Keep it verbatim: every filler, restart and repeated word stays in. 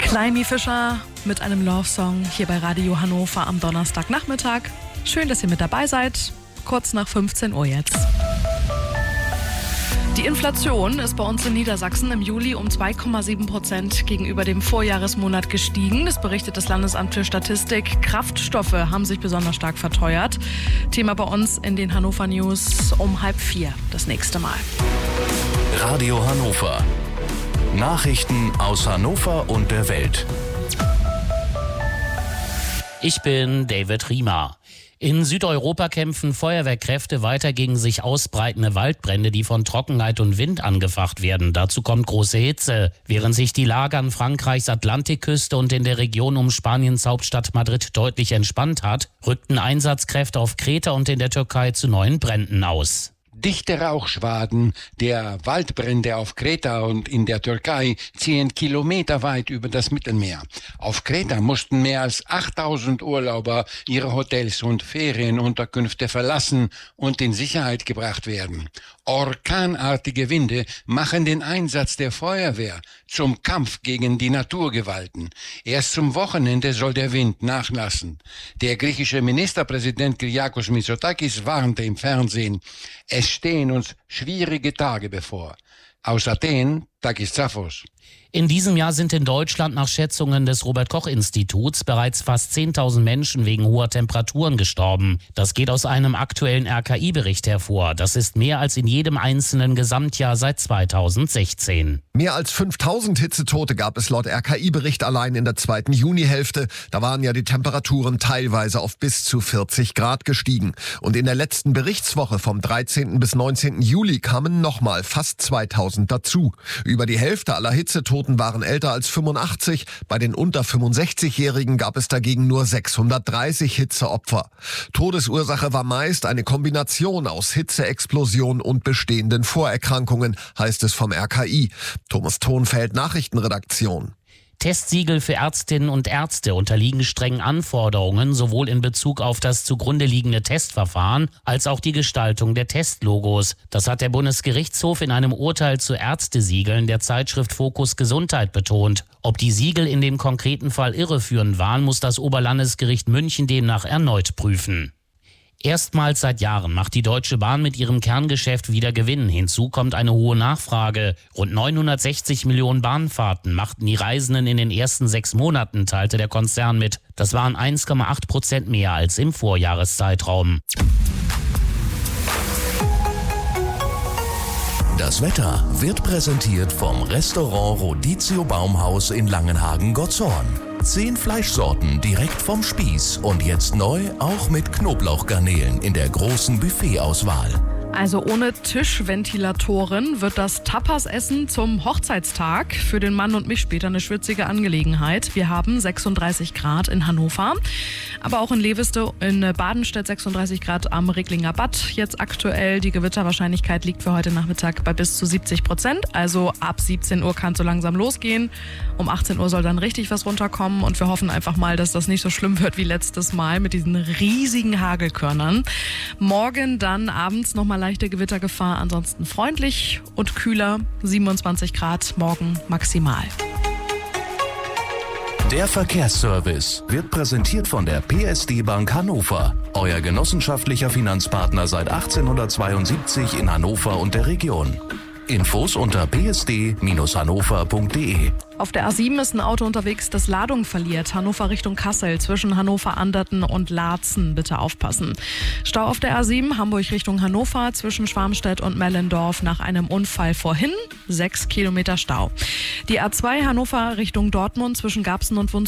Climby Fischer mit einem Love-Song hier bei Radio Hannover am Donnerstagnachmittag. Schön, dass ihr mit dabei seid. Kurz nach fünfzehn Uhr jetzt. Die Inflation ist bei uns in Niedersachsen im Juli um zwei Komma sieben Prozent gegenüber dem Vorjahresmonat gestiegen. Das berichtet das Landesamt für Statistik. Kraftstoffe haben sich besonders stark verteuert. Thema bei uns in den Hannover News um halb vier das nächste Mal. Radio Hannover. Nachrichten aus Hannover und der Welt. Ich bin David Riemer. In Südeuropa kämpfen Feuerwehrkräfte weiter gegen sich ausbreitende Waldbrände, die von Trockenheit und Wind angefacht werden. Dazu kommt große Hitze. Während sich die Lage an Frankreichs Atlantikküste und in der Region um Spaniens Hauptstadt Madrid deutlich entspannt hat, rückten Einsatzkräfte auf Kreta und in der Türkei zu neuen Bränden aus. Dichte Rauchschwaden der Waldbrände auf Kreta und in der Türkei ziehen kilometerweit über das Mittelmeer. Auf Kreta mussten mehr als achttausend Urlauber ihre Hotels und Ferienunterkünfte verlassen und in Sicherheit gebracht werden. Orkanartige Winde machen den Einsatz der Feuerwehr zum Kampf gegen die Naturgewalten. Erst zum Wochenende soll der Wind nachlassen. Der griechische Ministerpräsident Kyriakos Mitsotakis warnte im Fernsehen, es stehen uns schwierige Tage bevor. Aus Athen, Takis Zaphos. In diesem Jahr sind in Deutschland nach Schätzungen des Robert-Koch-Instituts bereits fast zehntausend Menschen wegen hoher Temperaturen gestorben. Das geht aus einem aktuellen R K I-Bericht hervor. Das ist mehr als in jedem einzelnen Gesamtjahr seit zweitausendsechzehn. Mehr als fünftausend Hitzetote gab es laut R K I-Bericht allein in der zweiten Junihälfte. Da waren ja die Temperaturen teilweise auf bis zu vierzig Grad gestiegen. Und in der letzten Berichtswoche vom dreizehnten bis neunzehnten Juli kamen nochmal fast zweitausend dazu. Über die Hälfte aller Hitzetoten waren älter als fünfundachtzig. Bei den unter fünfundsechzigjährigen gab es dagegen nur sechshundertdreißig Hitzeopfer. Todesursache war meist eine Kombination aus Hitzeexplosion und bestehenden Vorerkrankungen, heißt es vom R K I. Thomas Thonfeld, Nachrichtenredaktion. Testsiegel für Ärztinnen und Ärzte unterliegen strengen Anforderungen, sowohl in Bezug auf das zugrunde liegende Testverfahren als auch die Gestaltung der Testlogos. Das hat der Bundesgerichtshof in einem Urteil zu Ärztesiegeln der Zeitschrift Fokus Gesundheit betont. Ob die Siegel in dem konkreten Fall irreführend waren, muss das Oberlandesgericht München demnach erneut prüfen. Erstmals seit Jahren macht die Deutsche Bahn mit ihrem Kerngeschäft wieder Gewinn. Hinzu kommt eine hohe Nachfrage. Rund neunhundertsechzig Millionen Bahnfahrten machten die Reisenden in den ersten sechs Monaten, teilte der Konzern mit. Das waren eins Komma acht Prozent mehr als im Vorjahreszeitraum. Das Wetter wird präsentiert vom Restaurant Rodizio Baumhaus in Langenhagen-Gottorn. Zehn Fleischsorten direkt vom Spieß und jetzt neu auch mit Knoblauchgarnelen in der großen Buffetauswahl. Also ohne Tischventilatoren wird das Tapas-Essen zum Hochzeitstag für den Mann und mich später eine schwitzige Angelegenheit. Wir haben sechsunddreißig Grad in Hannover, aber auch in Leveste, in Badenstedt sechsunddreißig Grad am Recklinger Bad. Jetzt aktuell die Gewitterwahrscheinlichkeit liegt für heute Nachmittag bei bis zu siebzig Prozent. Also ab siebzehn Uhr kann es so langsam losgehen. Um achtzehn Uhr soll dann richtig was runterkommen und wir hoffen einfach mal, dass das nicht so schlimm wird wie letztes Mal mit diesen riesigen Hagelkörnern. Morgen dann abends nochmal leichte Gewittergefahr, ansonsten freundlich und kühler, siebenundzwanzig Grad morgen maximal. Der Verkehrsservice wird präsentiert von der P S D Bank Hannover, euer genossenschaftlicher Finanzpartner seit achtzehnhundertzweiundsiebzig in Hannover und der Region. Infos unter p s d Bindestrich hannover punkt d e. Auf der A sieben ist ein Auto unterwegs, das Ladung verliert. Hannover Richtung Kassel zwischen Hannover-Anderten und Laatzen. Bitte aufpassen. Stau auf der A sieben Hamburg Richtung Hannover zwischen Schwarmstedt und Mellendorf nach einem Unfall vorhin. Sechs Kilometer Stau. Die A zwei Hannover Richtung Dortmund zwischen Garbsen und Wunz